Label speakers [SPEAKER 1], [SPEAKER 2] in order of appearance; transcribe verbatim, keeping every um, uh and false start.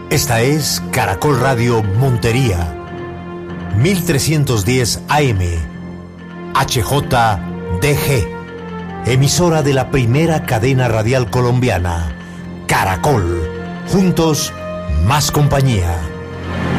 [SPEAKER 1] Esta es Caracol Radio Montería, mil trescientos diez A M, H J D G, emisora de la primera cadena radial colombiana, Caracol. Juntos, más compañía.